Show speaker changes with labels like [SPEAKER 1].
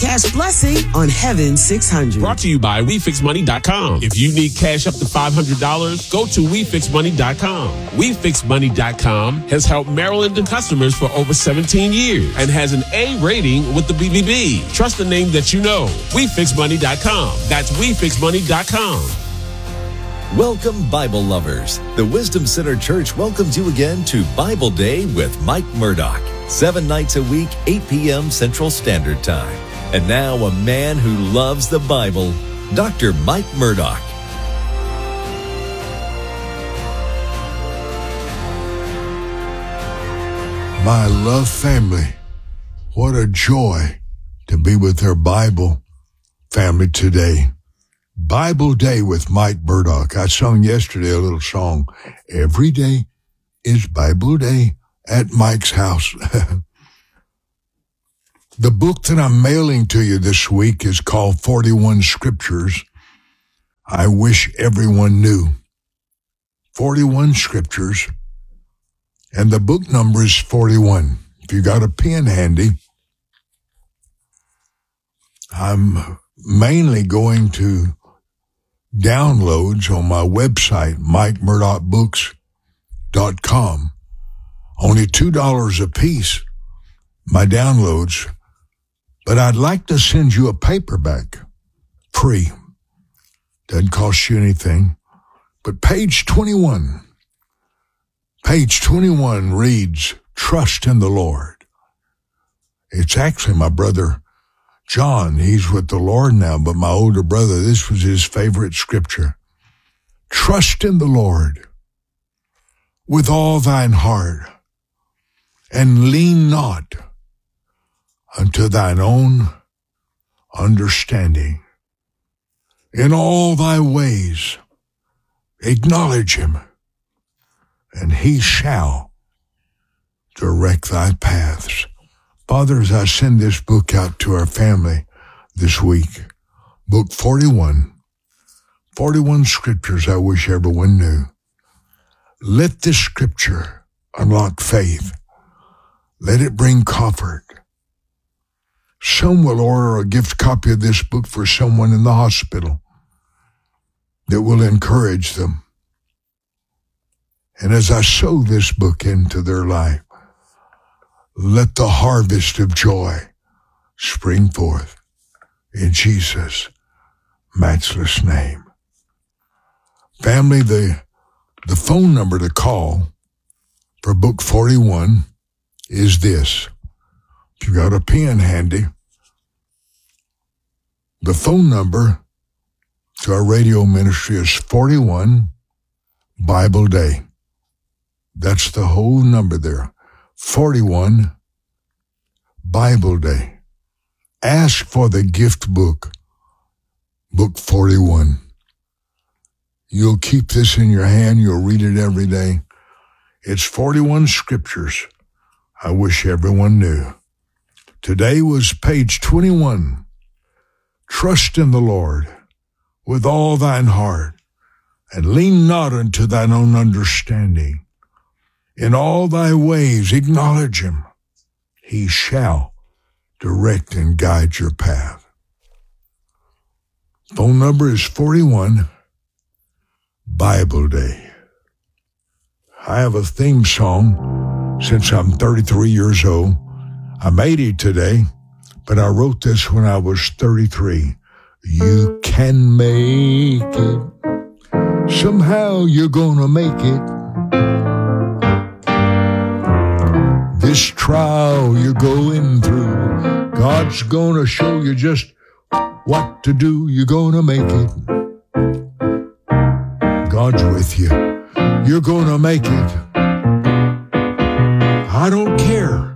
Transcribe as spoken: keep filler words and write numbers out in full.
[SPEAKER 1] Cash blessing on Heaven six hundred.
[SPEAKER 2] Brought to you by We Fix Money dot com. If you need cash up to five hundred dollars, go to We Fix Money dot com. We Fix Money dot com has helped Maryland customers for over seventeen years and has an A rating with the B B B. Trust the name that you know. We Fix Money dot com. That's We Fix Money dot com.
[SPEAKER 3] Welcome, Bible lovers. The Wisdom Center Church welcomes you again to Bible Day with Mike Murdoch. Seven nights a week, eight p.m. Central Standard Time. And now a man who loves the Bible, Doctor Mike Murdoch.
[SPEAKER 4] My love family, what a joy to be with their Bible family today. Bible Day with Mike Murdoch. I sung yesterday a little song. Every day is Bible Day at Mike's house. The book that I'm mailing to you this week is called forty-one Scriptures I Wish Everyone Knew. forty-one Scriptures, and the book number is forty-one. If you got a pen handy, I'm mainly going to downloads on my website, mike murdoch books dot com. Only two dollars a piece, my downloads. But I'd like to send you a paperback, free. Doesn't cost you anything. But page twenty-one, page twenty-one reads, Trust in the Lord. It's actually my brother John. He's with the Lord now, but my older brother, this was his favorite scripture. Trust in the Lord with all thine heart, and lean not unto thine own understanding. In all thy ways acknowledge him, and he shall direct thy paths. Father, as I send this book out to our family this week, book forty-one, forty-one Scriptures I Wish Everyone Knew. Let this scripture unlock faith. Let it bring comfort. Some will order a gift copy of this book for someone in the hospital that will encourage them. And as I sow this book into their life, let the harvest of joy spring forth in Jesus' matchless name. Family, the, the phone number to call for book forty-one is this. If you got a pen handy, the phone number to our radio ministry is forty-one Bible Day. That's the whole number there. forty-one Bible Day. Ask for the gift book, book forty-one. You'll keep this in your hand. You'll read it every day. It's forty-one Scriptures I Wish Everyone Knew. Today was page twenty-one. Trust in the Lord with all thine heart, and lean not unto thine own understanding. In all thy ways acknowledge him. He shall direct and guide your path. Phone number is forty-one Bible Day. I have a theme song since I'm thirty-three years old. I'm eighty today, but I wrote this when I was thirty-three. You can make it. Somehow you're gonna make it. This trial you're going through, God's gonna show you just what to do. You're gonna make it. God's with you. You're gonna make it. I don't care